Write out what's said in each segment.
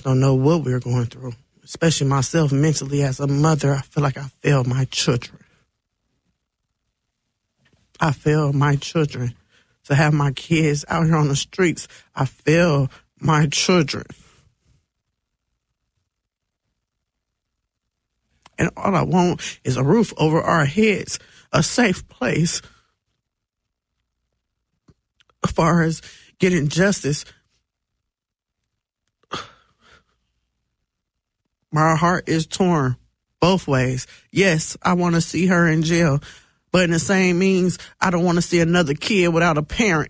don't know what we're going through, especially myself mentally as a mother. I feel like I failed my children. I failed my children. To have my kids out here on the streets, I failed my children. And all I want is a roof over our heads, a safe place. As far as getting justice, my heart is torn both ways. Yes, I want to see her in jail, but in the same means, I don't want to see another kid without a parent.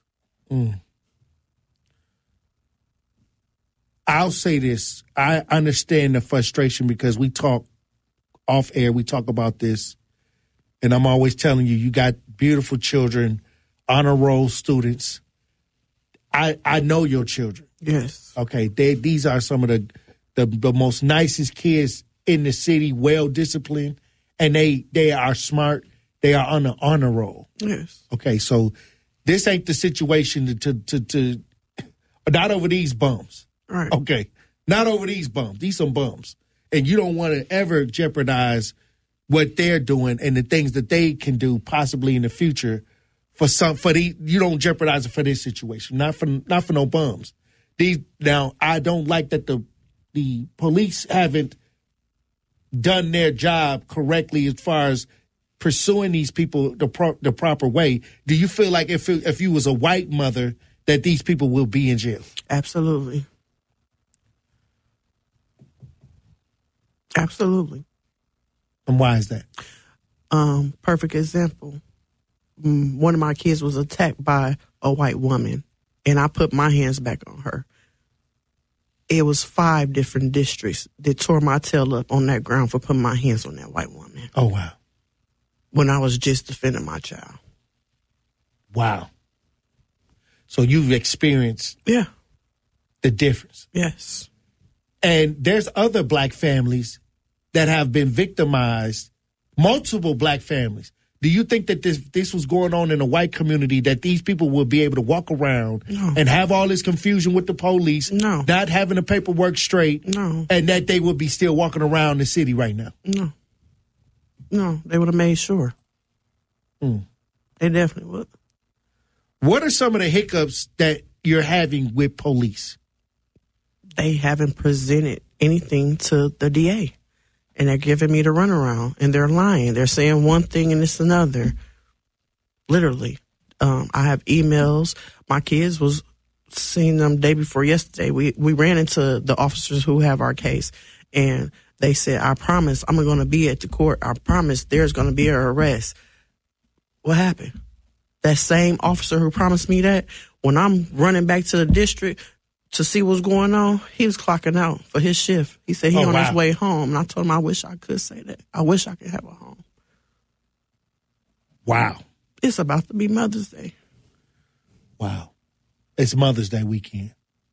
I'll say this. I understand the frustration because we talk off air. We talk about this, and I'm always telling you, you got beautiful children, honor roll students. I know your children. Yes. Okay. These are some of the most nicest kids in the city, well disciplined, and they are smart. They are on the honor roll. Yes. Okay. So this ain't the situation to not over these bums. Right. Okay. Not over these bums. These some bums. And you don't want to ever jeopardize what they're doing and the things that they can do possibly in the future you don't jeopardize it for this situation. Not for no bums. Now I don't like that the police haven't done their job correctly as far as pursuing these people the proper way. Do you feel like if you was a white mother that these people will be in jail? Absolutely. Absolutely. And why is that? Perfect example. One of my kids was attacked by a white woman, and I put my hands back on her. It was 5 different districts that tore my tail up on that ground for putting my hands on that white woman. Oh, wow. When I was just defending my child. Wow. So you've experienced the difference. Yes. And there's other black families that have been victimized, multiple black families. Do you think that this was going on in a white community, that these people will be able to walk around and have all this confusion with the police, not having the paperwork straight, and that they would be still walking around the city right now? No, they would have made sure. They definitely would. What are some of the hiccups that you're having with police? They haven't presented anything to the DA. And they're giving me the runaround, and they're lying. They're saying one thing and it's another. Literally. I have emails. My kids was seeing them day before yesterday. We ran into the officers who have our case, and they said, I promise I'm going to be at the court. I promise there's going to be an arrest. What happened? That same officer who promised me that, when I'm running back to the district to see what's going on, he was clocking out for his shift. He said on his way home. And I told him I wish I could say that. I wish I could have a home. Wow. It's about to be Mother's Day. Wow. It's Mother's Day weekend.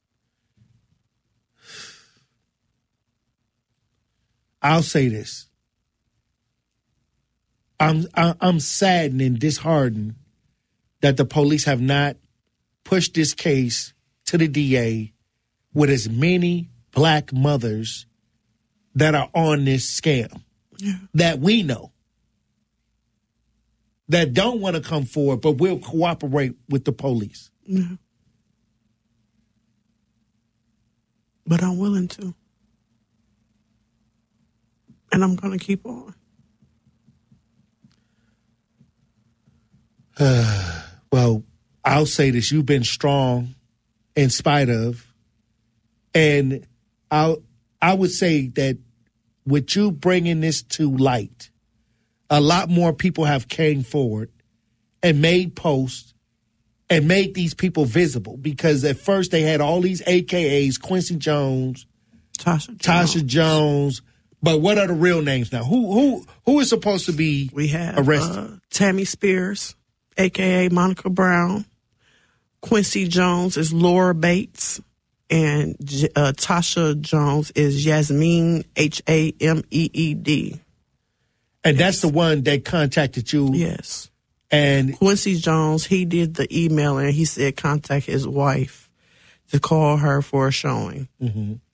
I'll say this. I'm saddened and disheartened that the police have not pushed this case to the DA with as many black mothers that are on this scam that we know, that don't want to come forward but will cooperate with the police. But I'm willing to. And I'm going to keep on. Well, I'll say this. You've been strong in spite of. And I would say that with you bringing this to light, a lot more people have came forward and made posts and made these people visible, because at first they had all these AKAs, Quincy Jones, Tasha Jones. But what are the real names now? Who is supposed to be arrested? Tammy Spears, AKA Monica Brown. Quincy Jones is Laura Bates. And Tasha Jones is Yasmeen, Hameed. And that's the one that contacted you? Yes. And Quincy Jones, he did the email, and he said contact his wife to call her for a showing. Mm-hmm.